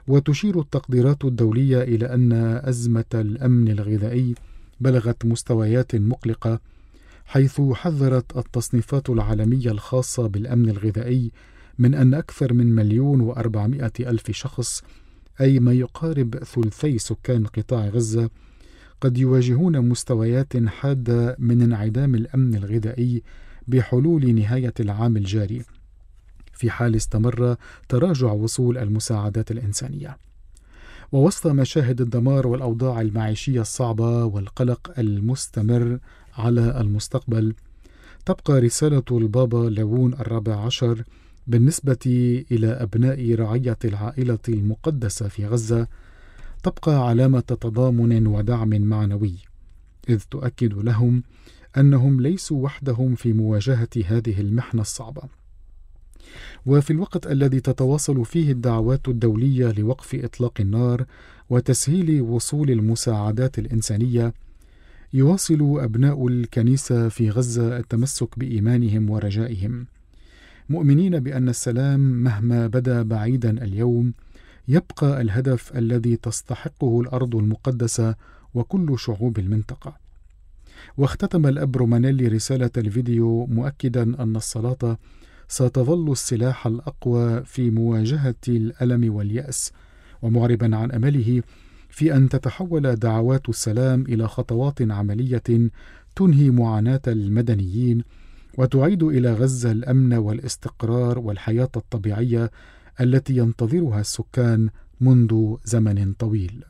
وتشير التقديرات الدولية إلى أن أزمة الأمن الغذائي بلغت مستويات مقلقة، حيث حذرت التصنيفات العالمية الخاصة بالأمن الغذائي من أن أكثر من 1,400,000 شخص، أي ما يقارب ثلثي سكان قطاع غزة، قد يواجهون مستويات حادة من انعدام الأمن الغذائي بحلول نهاية العام الجاري، في حال استمر تراجع وصول المساعدات الإنسانية. ووسط مشاهد الدمار والأوضاع المعيشية الصعبة والقلق المستمر على المستقبل، تبقى رسالة البابا ليون 14 بالنسبة إلى أبناء رعية العائلة المقدسة في غزة تبقى علامة تضامن ودعم معنوي، إذ تؤكد لهم أنهم ليسوا وحدهم في مواجهة هذه المحنة الصعبة. وفي الوقت الذي تتواصل فيه الدعوات الدولية لوقف إطلاق النار وتسهيل وصول المساعدات الإنسانية، يواصل أبناء الكنيسة في غزة التمسك بإيمانهم ورجائهم، مؤمنين بأن السلام مهما بدا بعيدا اليوم يبقى الهدف الذي تستحقه الأرض المقدسة وكل شعوب المنطقة. واختتم الأب رومانيلي رسالة الفيديو مؤكدا أن الصلاة ستظل السلاح الأقوى في مواجهة الألم واليأس، ومعربا عن أمله في أن تتحول دعوات السلام إلى خطوات عملية تنهي معاناة المدنيين وتعيد إلى غزة الأمن والاستقرار والحياة الطبيعية التي ينتظرها السكان منذ زمن طويل.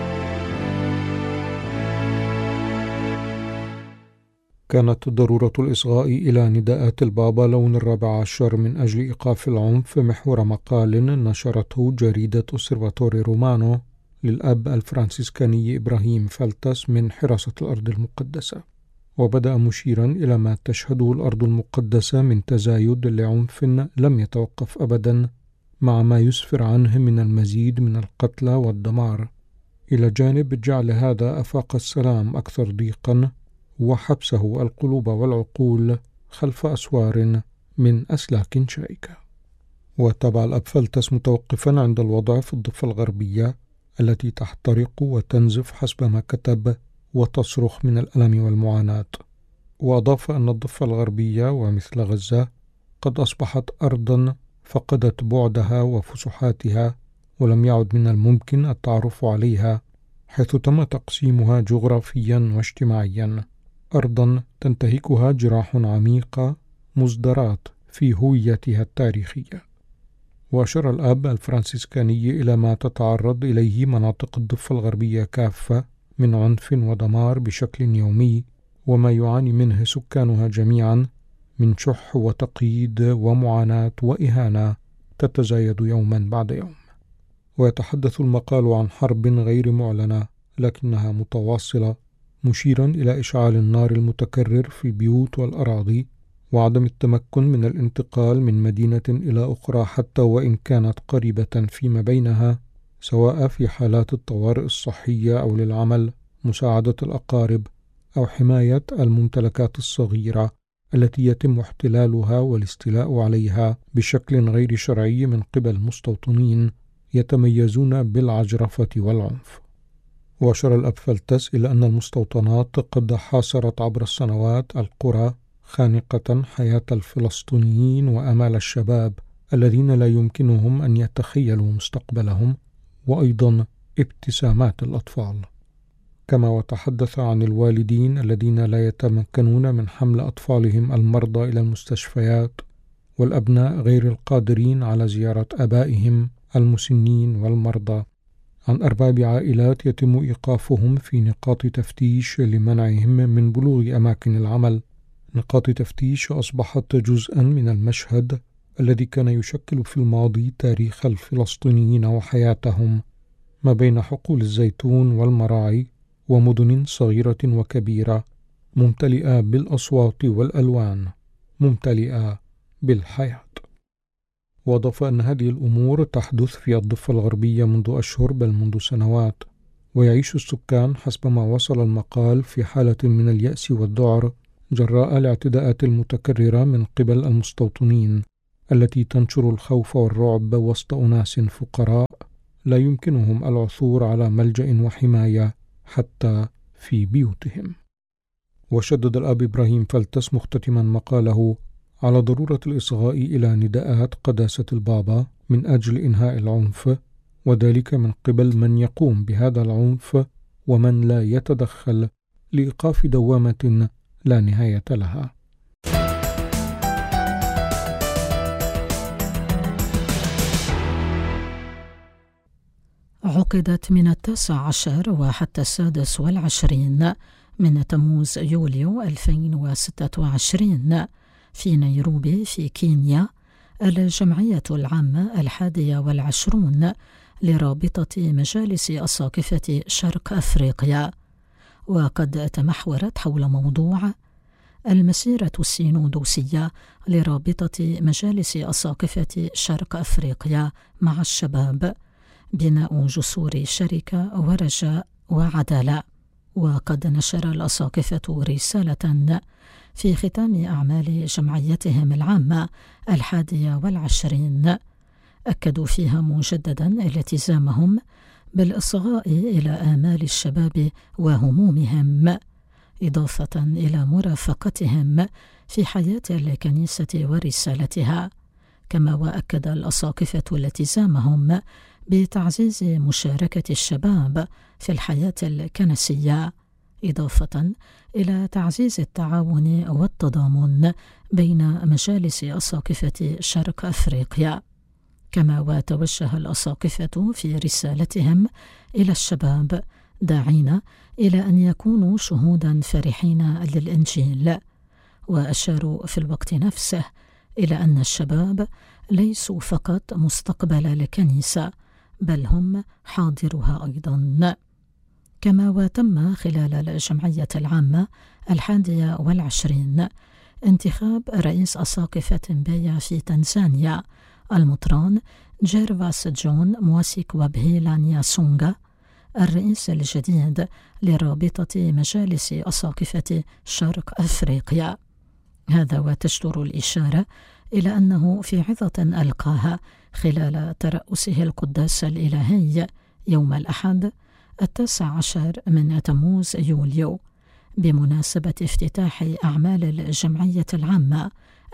كانت ضرورة الإصغاء إلى نداءات البابا لون 14 من أجل إيقاف العنف محور مقال نشرته جريدة أوسيرفاتوري رومانو للأب الفرانسيسكاني إبراهيم فلتس من حراسة الأرض المقدسة، وبدأ مشيرا إلى ما تشهده الأرض المقدسة من تزايد لعنف لم يتوقف أبدا، مع ما يسفر عنه من المزيد من القتلى والدمار، إلى جانب جعل هذا آفاق السلام أكثر ضيقا وحبسه القلوب والعقول خلف أسوار من أسلاك شائكة. وتابع الأب فلتس متوقفا عند الوضع في الضفة الغربية التي تحترق وتنزف حسب ما كتب وتصرخ من الألم والمعاناة، وأضاف أن الضفة الغربية ومثل غزة قد أصبحت أرضا فقدت بعدها وفسحاتها، ولم يعد من الممكن التعرف عليها، حيث تم تقسيمها جغرافيا واجتماعيا، أرضا تنتهكها جراح عميقة مزدرات في هويتها التاريخية. وأشار الأب الفرانسيسكاني إلى ما تتعرض إليه مناطق الضفة الغربية كافة من عنف ودمار بشكل يومي، وما يعاني منه سكانها جميعا من شح وتقييد ومعاناة وإهانة تتزايد يوما بعد يوم. ويتحدث المقال عن حرب غير معلنة لكنها متواصلة، مشيرا إلى إشعال النار المتكرر في البيوت والأراضي، وعدم التمكن من الانتقال من مدينة إلى أخرى حتى وإن كانت قريبة فيما بينها، سواء في حالات الطوارئ الصحية أو للعمل، مساعدة الأقارب، أو حماية الممتلكات الصغيرة التي يتم احتلالها والاستيلاء عليها بشكل غير شرعي من قبل مستوطنين يتميزون بالعجرفة والعنف. وأشار الأب فلتس إلى أن المستوطنات قد حاصرت عبر السنوات القرى، خانقة حياة الفلسطينيين وآمال الشباب الذين لا يمكنهم أن يتخيلوا مستقبلهم، وأيضا ابتسامات الأطفال. كما وتحدث عن الوالدين الذين لا يتمكنون من حمل أطفالهم المرضى إلى المستشفيات، والأبناء غير القادرين على زيارة آبائهم المسنين والمرضى، عن أرباب عائلات يتم إيقافهم في نقاط تفتيش لمنعهم من بلوغ أماكن العمل، نقاط تفتيش أصبحت جزءا من المشهد الذي كان يشكل في الماضي تاريخ الفلسطينيين وحياتهم، ما بين حقول الزيتون والمراعي ومدن صغيرة وكبيرة، ممتلئة بالأصوات والألوان، ممتلئة بالحياة. وأضاف أن هذه الأمور تحدث في الضفة الغربية منذ أشهر بل منذ سنوات، ويعيش السكان حسب ما وصل المقال في حالة من اليأس والذعر جراء الاعتداءات المتكررة من قبل المستوطنين التي تنشر الخوف والرعب وسط أناس فقراء لا يمكنهم العثور على ملجأ وحماية حتى في بيوتهم. وشدد الأب إبراهيم فلتس مختتما مقاله على ضرورة الإصغاء إلى نداءات قداسة البابا من أجل إنهاء العنف، وذلك من قبل من يقوم بهذا العنف ومن لا يتدخل لإيقاف دوامة لا نهاية لها. عقدت من 19 وحتى 26 من تموز يوليو 2026 في نيروبي في كينيا الجمعية العامة 21 لرابطة مجالس أساقفة شرق أفريقيا، وقد تمحورت حول موضوع المسيرة السينودوسية لرابطة مجالس أساقفة شرق أفريقيا مع الشباب، بناء جسور شركة ورجاء وعدالة. وقد نشر الأساقفة رسالة في ختام أعمال جمعيتهم العامة 21 أكدوا فيها مجددا التزامهم بالإصغاء إلى آمال الشباب وهمومهم، إضافة إلى مرافقتهم في حياة الكنيسة ورسالتها. كما وأكد الأساقفة التزامهم بتعزيز مشاركة الشباب في الحياة الكنسية، إضافة إلى تعزيز التعاون والتضامن بين مجالس أساقفة شرق أفريقيا. كما وتوجه الأساقفة في رسالتهم إلى الشباب داعين إلى أن يكونوا شهودا فرحين للإنجيل، وأشاروا في الوقت نفسه إلى أن الشباب ليسوا فقط مستقبل الكنيسة بل هم حاضرها أيضا. كما وتم خلال الجمعية العامة 21 انتخاب رئيس أساقفة مبايا في تنزانيا المطران جيرفاس جون مواسيك وبهيلا نياسونغا الرئيس الجديد لرابطة مجالس أساقفة شرق أفريقيا. هذا وتجدر الإشارة إلى أنه في عظة ألقاها خلال ترأسه القداس الإلهي يوم الأحد 19 من تموز يوليو بمناسبة افتتاح أعمال الجمعية العامة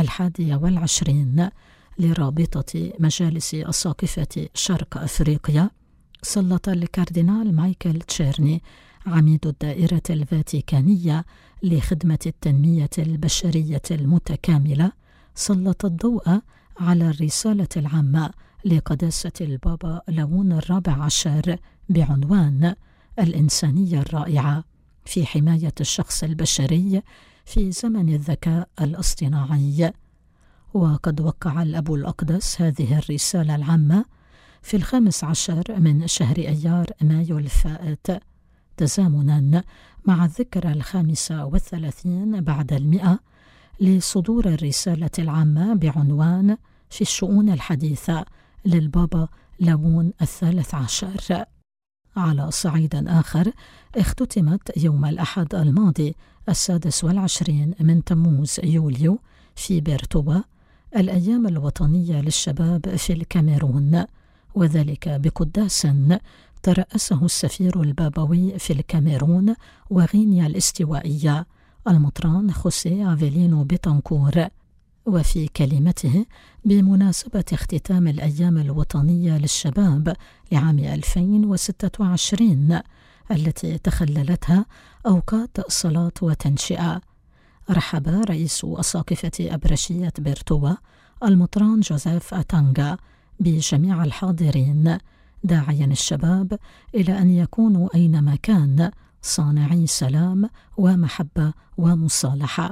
21 لرابطة مجالس أساقفة شرق أفريقيا، سلط الكاردينال مايكل تشيرني عميد الدائرة الفاتيكانية لخدمة التنمية البشرية المتكاملة، سلط الضوء على الرسالة العامة لقداسة البابا ليون الرابع عشر بعنوان الإنسانية الرائعة في حماية الشخص البشري في زمن الذكاء الاصطناعي. وقد وقع الأب الأقدس هذه الرسالة العامة في 15 من شهر أيار مايو الفائت، تزامنا مع الذكرى 35 بعد 100 لصدور الرسالة العامة بعنوان في الشؤون الحديثة للبابا ليون الثالث عشر. على صعيد آخر، اختتمت يوم الأحد الماضي 26 من تموز يوليو في بيرتوا الأيام الوطنية للشباب في الكاميرون، وذلك بقداس ترأسه السفير البابوي في الكاميرون وغينيا الاستوائية المطران خوسيه أفيلينو بيتانكور. وفي كلمته بمناسبة اختتام الأيام الوطنية للشباب لعام 2026 التي تخللتها أوقات صلاة وتنشئة، رحب رئيس أساقفة أبرشية بيرتوا المطران جوزيف أتانغا بجميع الحاضرين، داعيا الشباب إلى أن يكونوا أينما كان صانعي سلام ومحبة ومصالحة.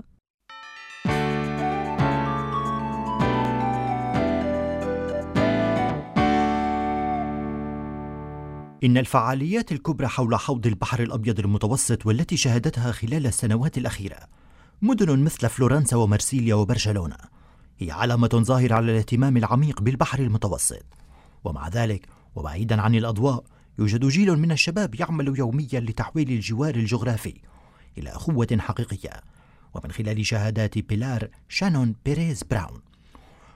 إن الفعاليات الكبرى حول حوض البحر الأبيض المتوسط والتي شهدتها خلال السنوات الأخيرة مدن مثل فلورنسا ومرسيليا وبرشلونة هي علامة ظاهرة على الاهتمام العميق بالبحر المتوسط. ومع ذلك وبعيدا عن الأضواء يوجد جيل من الشباب يعمل يوميا لتحويل الجوار الجغرافي إلى أخوة حقيقية، ومن خلال شهادات بيلار شانون بيريز براون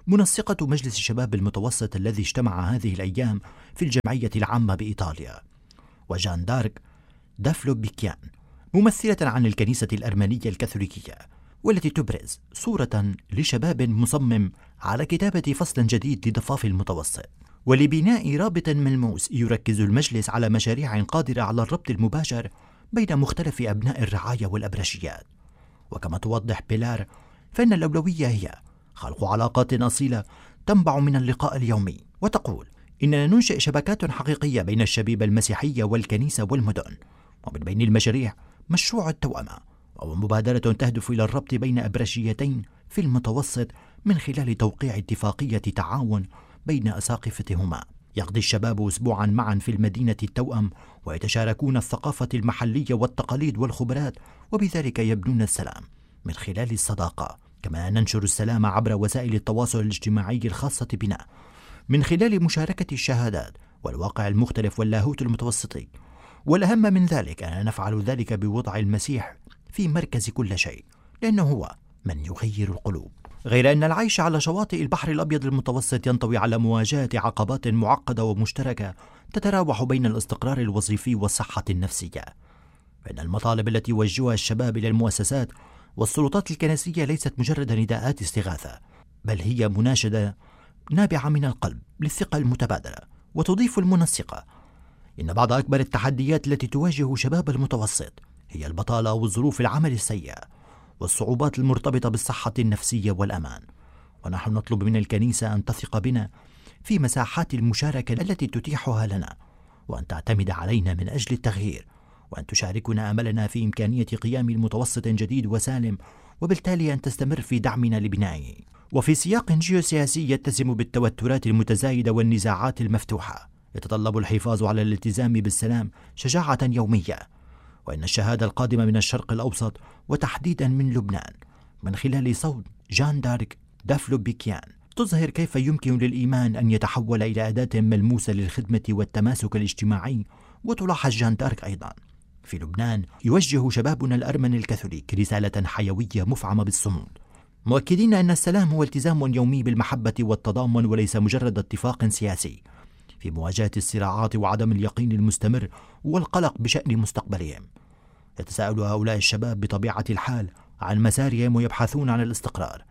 منسقة مجلس الشباب المتوسط الذي اجتمع هذه الأيام في الجمعية العامة بإيطاليا، وجان دارك دافلوبيكيان ممثلة عن الكنيسة الأرمنية الكاثوليكية، والتي تبرز صورة لشباب مصمم على كتابة فصل جديد لضفاف المتوسط ولبناء رابط ملموس. يركز المجلس على مشاريع قادرة على الربط المباشر بين مختلف أبناء الرعاية والأبرشيات. وكما توضح بيلار، فإن الأولوية هي خلق علاقات أصيلة تنبع من اللقاء اليومي، وتقول إننا ننشئ شبكات حقيقية بين الشبيبة المسيحية والكنيسة والمدن. ومن بين المشاريع مشروع التوأمة، وهو مبادرة تهدف إلى الربط بين أبرشيتين في المتوسط من خلال توقيع اتفاقية تعاون بين أساقفتهما. يقضي الشباب أسبوعا معا في المدينة التوأم، ويتشاركون الثقافة المحلية والتقاليد والخبرات، وبذلك يبنون السلام من خلال الصداقة. كما ننشر السلام عبر وسائل التواصل الاجتماعي الخاصة بنا من خلال مشاركة الشهادات والواقع المختلف واللاهوت المتوسطي. والأهم من ذلك أننا نفعل ذلك بوضع المسيح في مركز كل شيء، لأنه هو من يغير القلوب. غير أن العيش على شواطئ البحر الأبيض المتوسط ينطوي على مواجهة عقبات معقدة ومشتركة تتراوح بين الاستقرار الوظيفي والصحة النفسية. فإن المطالب التي يوجهها الشباب إلى المؤسسات والسلطات الكنسية ليست مجرد نداءات استغاثة، بل هي مناشدة نابعة من القلب للثقة المتبادلة. وتضيف المنسقة إن بعض أكبر التحديات التي تواجه شباب المتوسط هي البطالة والظروف العمل السيئة والصعوبات المرتبطة بالصحة النفسية والأمان. ونحن نطلب من الكنيسة أن تثق بنا في مساحات المشاركة التي تتيحها لنا، وأن تعتمد علينا من أجل التغيير، وأن تشاركنا أملنا في إمكانية قيام المتوسط جديد وسالم، وبالتالي أن تستمر في دعمنا لبنائه. وفي سياق جيوسياسي يتسم بالتوترات المتزايدة والنزاعات المفتوحة، يتطلب الحفاظ على الالتزام بالسلام شجاعة يومية. وإن الشهادة القادمة من الشرق الأوسط وتحديدا من لبنان من خلال صوت جان دارك دافلوبيكيان تظهر كيف يمكن للإيمان أن يتحول إلى أداة ملموسة للخدمة والتماسك الاجتماعي. وتلاحظ جان دارك أيضا في لبنان يوجه شبابنا الأرمن الكاثوليك رسالة حيوية مفعمة بالصمود، مؤكدين أن السلام هو التزام يومي بالمحبة والتضامن، وليس مجرد اتفاق سياسي في مواجهة الصراعات وعدم اليقين المستمر والقلق بشأن مستقبلهم. يتساءل هؤلاء الشباب بطبيعة الحال عن مسارهم ويبحثون عن الاستقرار،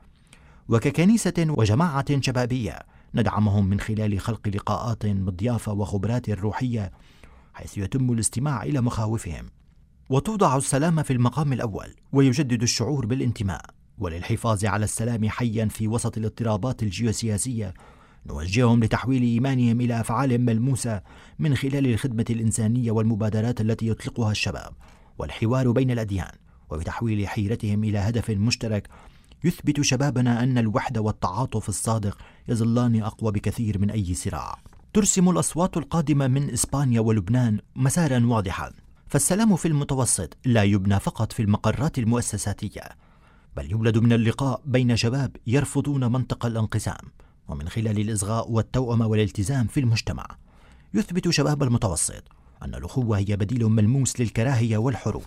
وككنيسة وجماعة شبابية ندعمهم من خلال خلق لقاءات بالضيافة وخبرات روحية، حيث يتم الاستماع إلى مخاوفهم. وتوضع السلام في المقام الأول، ويجدد الشعور بالانتماء. وللحفاظ على السلام حيا في وسط الاضطرابات الجيوسياسية نوجههم لتحويل إيمانهم إلى أفعال ملموسة من خلال الخدمة الإنسانية والمبادرات التي يطلقها الشباب والحوار بين الأديان، وبتحويل حيرتهم إلى هدف مشترك. يثبت شبابنا أن الوحدة والتعاطف الصادق يظلان أقوى بكثير من أي صراع. ترسم الأصوات القادمة من إسبانيا ولبنان مسارا واضحا، فالسلام في المتوسط لا يبنى فقط في المقرات المؤسساتية، بل يولد من اللقاء بين شباب يرفضون منطق الانقسام، ومن خلال الإصغاء والتوأمة والالتزام في المجتمع يثبت شباب المتوسط أن الأخوة هي بديل ملموس للكراهية والحروب.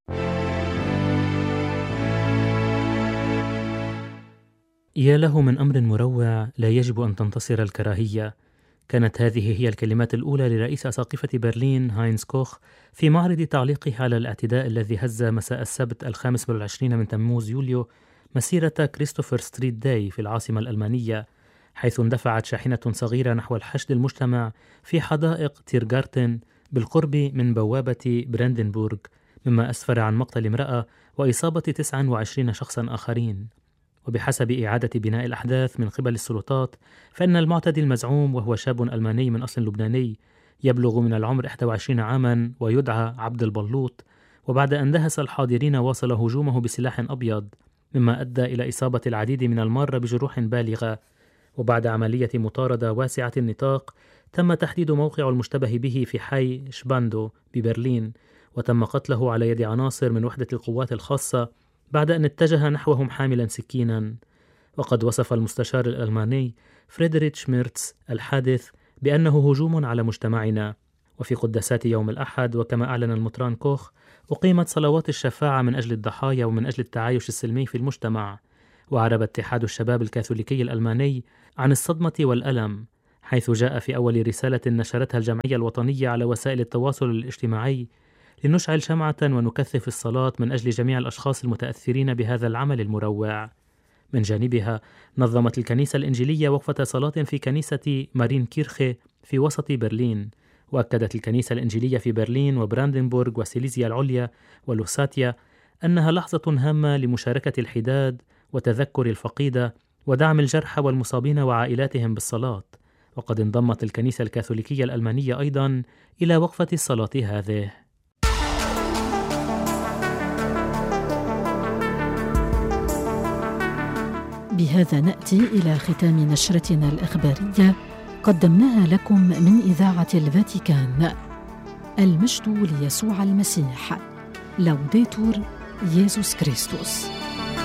يا له من أمر مروع لا يجب أن تنتصر الكراهية. كانت هذه هي الكلمات الأولى لرئيس أساقفة برلين هاينز كوخ في معرض تعليقه على الاعتداء الذي هز مساء السبت 25 من تموز يوليو مسيرة كريستوفر ستريت داي في العاصمة الألمانية، حيث اندفعت شاحنة صغيرة نحو الحشد المجتمع في حدائق تيرغارتن بالقرب من بوابة براندنبورغ، مما أسفر عن مقتل امرأة وإصابة 29 شخصا آخرين. وبحسب إعادة بناء الأحداث من قبل السلطات، فإن المعتدي المزعوم، وهو شاب ألماني من أصل لبناني يبلغ من العمر 21 عاما ويدعى عبد البلوط، وبعد أن دهس الحاضرين واصل هجومه بسلاح أبيض، مما أدى إلى إصابة العديد من المارة بجروح بالغة. وبعد عملية مطاردة واسعة النطاق تم تحديد موقع المشتبه به في حي شباندو ببرلين، وتم قتله على يد عناصر من وحدة القوات الخاصة بعد أن اتجه نحوهم حاملا سكينا. وقد وصف المستشار الألماني فريدريتش ميرتز الحادث بأنه هجوم على مجتمعنا. وفي قداسات يوم الأحد، وكما أعلن المطران كوخ، أقيمت صلوات الشفاعة من أجل الضحايا ومن أجل التعايش السلمي في المجتمع، وعرب اتحاد الشباب الكاثوليكي الألماني عن الصدمة والألم، حيث جاء في أول رسالة نشرتها الجمعية الوطنية على وسائل التواصل الاجتماعي لنشعل شمعة ونكثف الصلاة من أجل جميع الأشخاص المتأثرين بهذا العمل المروع. من جانبها نظمت الكنيسة الإنجيلية وقفة صلاة في كنيسة مارين كيرخي في وسط برلين، وأكدت الكنيسة الإنجيلية في برلين وبراندنبورغ وسيليزيا العليا ولوساتيا أنها لحظة هامة لمشاركة الحداد وتذكر الفقيدة ودعم الجرحى والمصابين وعائلاتهم بالصلاة. وقد انضمت الكنيسة الكاثوليكية الألمانية أيضا إلى وقفة الصلاة هذه. بهذا نأتي إلى ختام نشرتنا الإخبارية قدمناها لكم من إذاعة الفاتيكان. المجد ليسوع المسيح. لوديتور يسوع كريستوس.